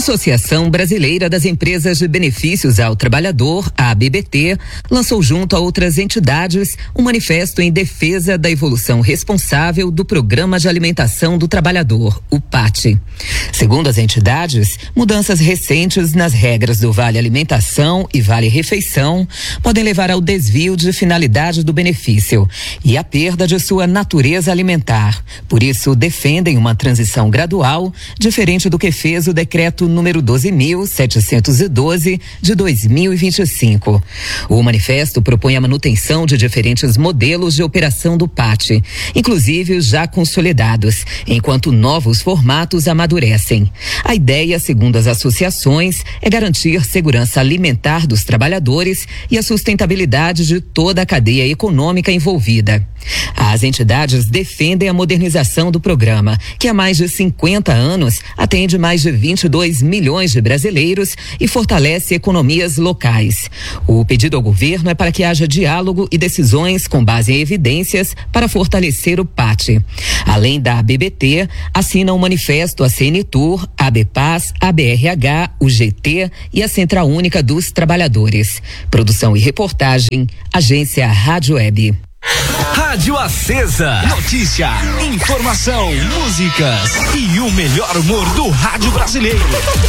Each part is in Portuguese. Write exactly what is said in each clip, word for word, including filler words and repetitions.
Associação Brasileira das Empresas de Benefícios ao Trabalhador, a A B B T, lançou junto a outras entidades um manifesto em defesa da evolução responsável do Programa de Alimentação do Trabalhador, o P A T. Segundo as entidades, mudanças recentes nas regras do Vale Alimentação e Vale Refeição podem levar ao desvio de finalidade do benefício e à perda de sua natureza alimentar. Por isso, defendem uma transição gradual, diferente do que fez o decreto número doze mil setecentos e doze de dois mil e vinte e cinco. O manifesto propõe a manutenção de diferentes modelos de operação do P A T, inclusive os já consolidados, enquanto novos formatos amadurecem. A ideia, segundo as associações, é garantir segurança alimentar dos trabalhadores e a sustentabilidade de toda a cadeia econômica envolvida. As entidades defendem a modernização do programa, que há mais de cinquenta anos atende mais de vinte e dois milhões de brasileiros e fortalece economias locais. O pedido ao governo é para que haja diálogo e decisões com base em evidências para fortalecer o P A T. Além da A B B T, assinam o manifesto a Senitur, a ABPAS, a B R H, o G T e a Central Única dos Trabalhadores. Produção e reportagem, Agência Rádio Web. Rádio Acesa. Notícia, informação, músicas e o melhor humor do rádio brasileiro.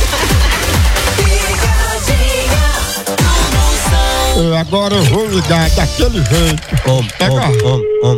E agora eu vou ligar daquele jeito. Om, om, om, om.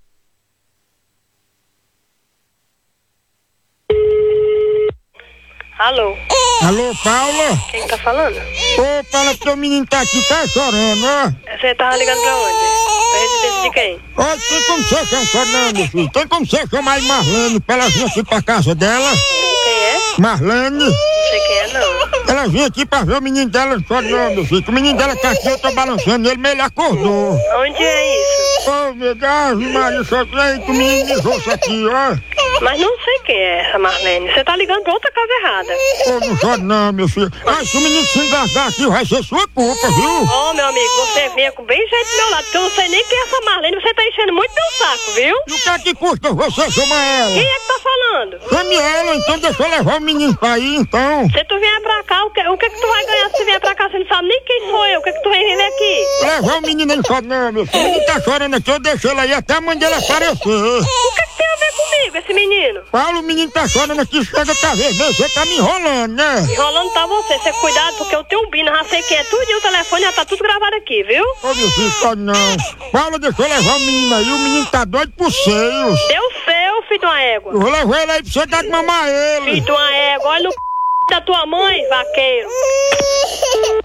Alô? Alô, Paula? Quem tá falando? Ô, Paula, teu menino tá aqui, tá chorando, ó. Você tava ligando pra onde? Pra residência de quem? Olha, tem como você chamar, não, meu filho? Tem como você chamar a Marlene pra ela vir aqui pra casa dela? Quem é? Marlene? Não sei quem é, não. Ela vinha aqui pra ver o menino dela chorando, meu filho. O menino dela tá aqui, eu tô balançando ele, mas ele acordou. Onde é isso? Ô, meu Deus, Maria, só que o menino mijou isso aqui, ó. Mas não sei quem é essa Marlene. Você tá ligando pra outra casa errada. Ô, não chore não, meu filho. Ah, se o menino se engasgar aqui, vai ser sua culpa, viu? Ô, oh, meu amigo, você venha com bem jeito do meu lado, porque eu não sei nem quem é essa Marlene. Você tá enchendo muito meu saco, viu? E o que é que custa você chamar ela? Quem é que tá falando? Chame ela, então deixa eu levar o menino pra aí, então. Se tu vier pra cá, o que, o que que tu vai ganhar se vier pra cá? Você não sabe nem quem sou eu. O que que tu vem viver aqui? Levar o menino, ele chora não, meu filho. O menino tá chorando aqui, eu deixo ele aí até a mãe dele aparecer. O que que tem a ver comigo, esse menino? Paulo, o menino tá chorando aqui, chega outra vez, você tá me enrolando, né? Enrolando tá você, você cuidado, porque eu tenho um bino, já sei quem é tudo e o telefone já tá tudo gravado aqui, viu? Ô, meu filho, chora não. Paulo, deixa eu levar o menino aí, o menino tá doido por seios. Deu seu, filho de uma égua. Eu vou levar ele aí pra você dar de mamar ele. Filho de uma égua, olha no c... da tua mãe, vaqueiro.